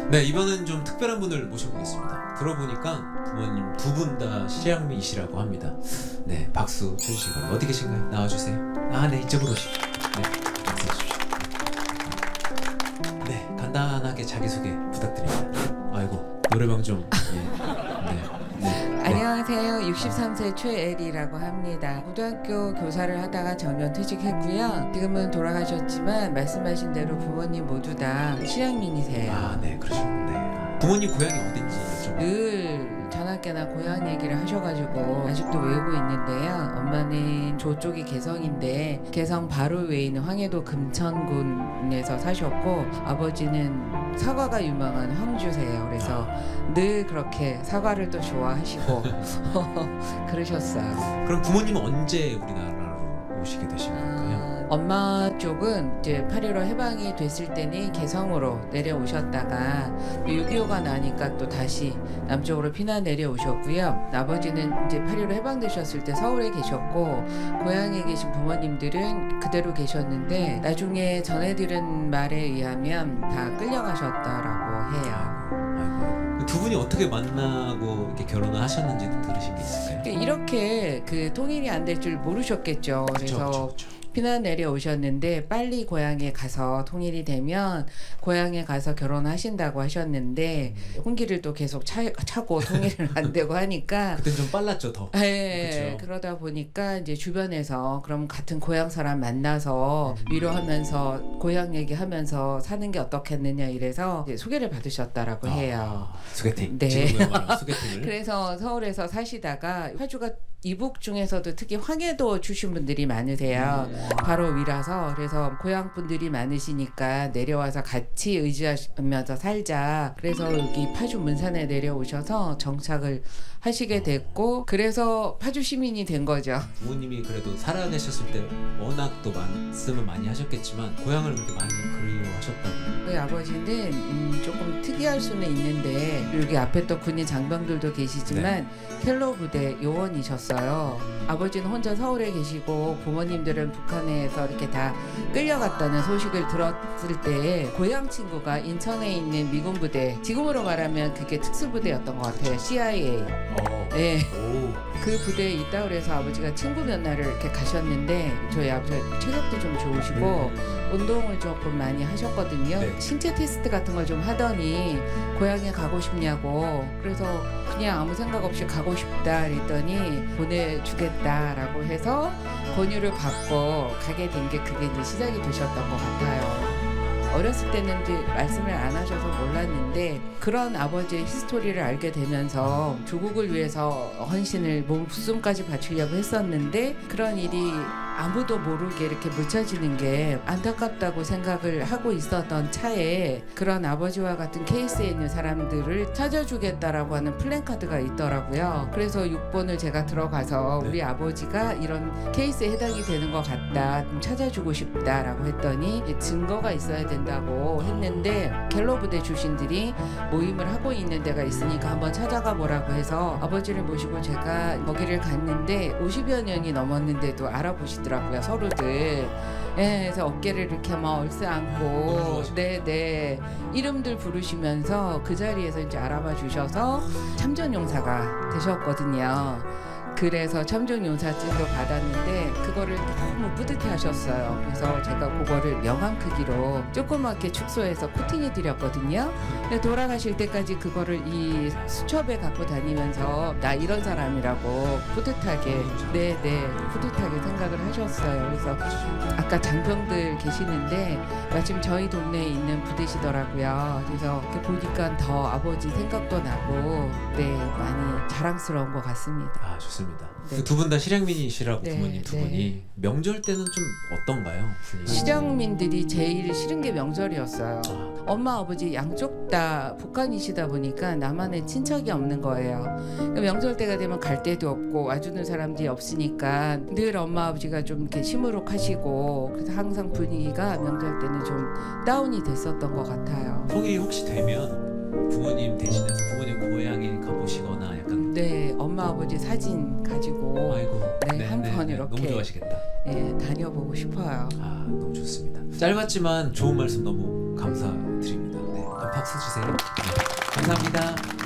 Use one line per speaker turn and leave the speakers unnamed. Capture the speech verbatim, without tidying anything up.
네, 이번엔 좀 특별한 분을 모셔보겠습니다. 들어보니까 부모님 두 분 다 실향민이시라고 합니다. 네, 박수 쳐주시고. 어디 계신가요? 나와주세요. 아, 네, 이쪽으로 오십시오. 네, 박수 주십시오. 네, 간단하게 자기소개 부탁드립니다. 아이고, 노래방 좀. 예. 네, 네.
안녕하세요. 육십삼 세 최애리라고 합니다. 고등학교 교사를 하다가 정년 퇴직했고요. 지금은 돌아가셨지만 말씀하신 대로 부모님 모두 다 실향민이세요.
아, 네, 그러셨네. 부모님 고향이 어딘지 여쭤봐요.
늘 전학계나 고향 얘기를 하셔가지고 아직도 외우고 있는데요. 엄마는 저쪽이 개성인데 개성 바로 외에 있는 황해도 금천군에서 사셨고, 아버지는 사과가 유명한 황주세요. 그래서 늘 그렇게 사과를 또 좋아하시고 그러셨어요.
그럼 부모님은 언제 우리나라로 오시게 되신 건가요?
아, 엄마 쪽은 이제 팔일오 해방이 됐을 때는 개성으로 내려오셨다가 육이오가 나니까 또 다시 남쪽으로 피난 내려오셨고요. 아버지는 이제 팔일오 해방되셨을 때 서울에 계셨고, 고향에 계신 부모님들은 그대로 계셨는데 나중에 전해들은 말에 의하면 다 끌려가셨다라고 해요.
아이고, 두 분이 어떻게 만나고 이렇게 결혼을 하셨는지도 들으신 게 있을까요?
이렇게 그 통일이 안 될 줄 모르셨겠죠.
그쵸,
그래서
그쵸, 그쵸.
피난 내려오셨는데 빨리 고향에 가서 통일이 되면 고향에 가서 결혼하신다고 하셨는데 홍기를 또 계속 차, 차고 통일은 안 되고 하니까
그땐 좀 빨랐죠, 더.
네,
그쵸.
그러다 보니까 이제 주변에서 그럼 같은 고향 사람 만나서 위로하면서 고향 얘기하면서 사는 게 어떻겠느냐 이래서 이제 소개를 받으셨다라고
아,
해요.
소개팅.
네.
지금 말하는 소개팅을.
그래서 서울에서 사시다가 파주가 이북 중에서도 특히 황해도 출신 분들이 많으세요.
음.
바로 위라서. 그래서 고향 분들이 많으시니까 내려와서 같이 의지하면서 살자. 그래서 여기 파주 문산에 내려오셔서 정착을 하시게 됐고, 그래서 파주 시민이 된 거죠.
부모님이 그래도 살아계셨을 때 워낙 또 말씀을 많이 하셨겠지만 고향을 그렇게 많이 그리워하셨다고.
저희 아버지는 음, 조금 특이할 수는 있는데 여기 앞에 또 군인 장병들도 계시지만
네.
켈러 부대 요원이셨어요. 아버지는 혼자 서울에 계시고 부모님들은 북한에서 이렇게 다 끌려갔다는 소식을 들었을 때 고향 친구가 인천에 있는 미군 부대, 지금으로 말하면 그게 특수부대였던 것 같아요. 씨아이에이.
어.
네.
오.
그 부대에 있다 그래서 아버지가 친구 면회를 이렇게 가셨는데 저희 아버지 체력도 좀 좋으시고
음.
운동을 조금 많이 하셨거든요.
네.
신체 테스트 같은 걸 좀 하더니 고향에 가고 싶냐고, 그래서 그냥 아무 생각 없이 가고 싶다 그랬더니 보내주겠다라고 해서 권유를 받고 가게 된 게 그게 이제 시작이 되셨던 것 같아요. 어렸을 때는 이제 말씀을 안 하셔서 몰랐는데 그런 아버지의 히스토리를 알게 되면서 조국을 위해서 헌신을 목숨까지 바치려고 했었는데 그런 일이 아무도 모르게 이렇게 묻혀지는 게 안타깝다고 생각을 하고 있었던 차에 그런 아버지와 같은 케이스에 있는 사람들을 찾아주겠다라고 하는 플랜카드가 있더라고요. 그래서 육 번을 제가 들어가서 우리 아버지가 이런 케이스에 해당이 되는 것 같다, 좀 찾아주고 싶다라고 했더니 증거가 있어야 된다고 했는데 갤러 부대 출신들이 모임을 하고 있는 데가 있으니까 한번 찾아가 보라고 해서 아버지를 모시고 제가 거기를 갔는데 오십여 년이 넘었는데도 알아보시더라고요. 서로들. 예, 그래서 어깨를 이렇게 막 얼싸안고 네네 이름들 부르시면서 그 자리에서 이제 알아봐 주셔서 참전용사가 되셨거든요. 그래서 참전용사증도 받았는데 그거를 너무 뿌듯해 하셨어요. 그래서 제가 그거를 명함 크기로 조그맣게 축소해서 코팅해 드렸거든요. 근데 돌아가실 때까지 그거를 이 수첩에 갖고 다니면서 나 이런 사람이라고 뿌듯하게 네네 뿌듯하게 생각을 하셨어요. 그래서 아까 장병들 계시는데 마침 저희 동네에 있는 부대시더라고요. 그래서 이렇게 보니까 더 아버지 생각도 나고 네 많이 자랑스러운 것 같습니다.
아, 좋습니다.
네.
그 두 분 다 실향민이시라고
네,
부모님 두
네.
분이 명절 때는 좀 어떤가요? 분위기?
실향민들이 제일 싫은 게 명절이었어요.
아,
엄마 아버지 양쪽 다 북한이시다 보니까 나만의 친척이 없는 거예요. 명절 때가 되면 갈 데도 없고 와주는 사람들이 없으니까 늘 엄마 아버지가 좀 이렇게 시무룩하시고 그래서 항상 분위기가 명절 때는 좀 다운이 됐었던 것 같아요.
통일이 혹시 되면 부모님 대신해서 부모님 고향에 가보시거나 약간
네, 엄마 아버지 사진 가지고
아이고
네, 한 번 이렇게
너무 좋아하시겠다.
예, 다녀보고 싶어요.
아, 너무 좋습니다. 짧았지만 좋은 말씀 너무 감사드립니다. 네, 감사합니다. 박수 주세요. 네. 감사합니다.